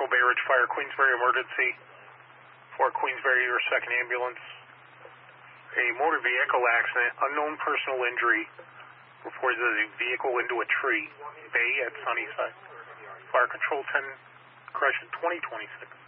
Central Bay Ridge Fire, Queensbury emergency for Queensbury or 2nd Ambulance. A motor vehicle accident, unknown personal injury, reported a vehicle into a tree, Bay at Sunnyside. Fire Control 10, correction 2026.